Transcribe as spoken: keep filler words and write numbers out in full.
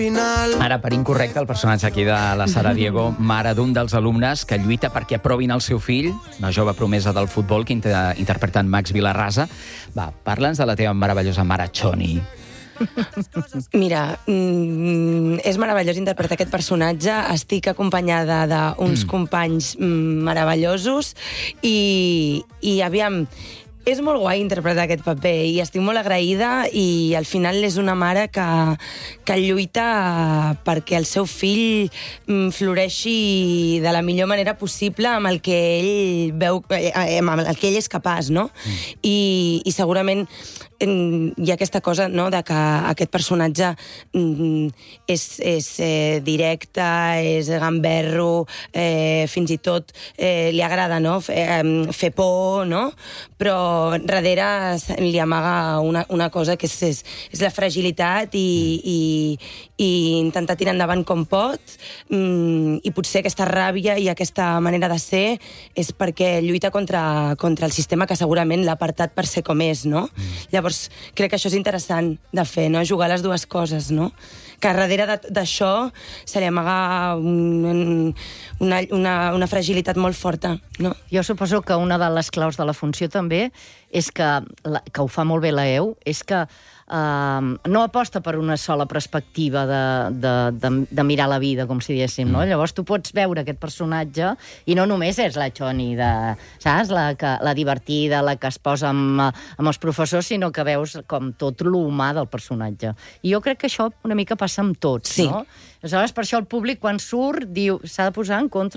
Ara, per incorrecte, el personatge aquí de la Sara Diego, mare d'un dels alumnes que lluita perquè aprovin el seu fill, una jove promesa del futbol que inter interpreta en Max Vilarrasa. Va, parla'ns de la teva meravellosa mare Choni. Mira, mm, és meravellós interpretar aquest personatge. Estic acompanyada d'uns mm. companys mm, meravellosos i, i aviam... És molt guai interpretar aquest paper i estic molt agraïda, i al final és una mare que, que lluita perquè el seu fill floreixi de la millor manera possible amb el que ell veu, amb el que ell és capaç, no? Mm. I, i segurament hi ha aquesta cosa, no?, de que aquest personatge és, és eh, directe, és gamberro, eh, fins i tot eh, li agrada, no?, fer, fer por, no?, però darrere li amaga una, una cosa que és, és, és la fragilitat i, i, i intentar tirar endavant com pot, mm, i potser aquesta ràbia i aquesta manera de ser és perquè lluita contra, contra el sistema que segurament l'ha apartat per ser com és, no? Mm. Llavors, crec que això és interessant de fer, no? Jugar les dues coses, no? Que darrere d'això se li amaga un, una, una, una fragilitat molt forta, no? Jo suposo que una de les claus de la funció també és que, que ho fa molt bé la E U, és que uh, no aposta per una sola perspectiva de, de, de, de mirar la vida, com si diguéssim, no? Llavors tu pots veure aquest personatge i no només és la Choni, de, saps? La, que, la divertida, la que es posa amb, amb els professors, sinó que veus com tot l'humà del personatge. I jo crec que això una mica passa amb tots, sí. No? Aleshores, per això el públic, quan surt, diu s'ha de posar en contra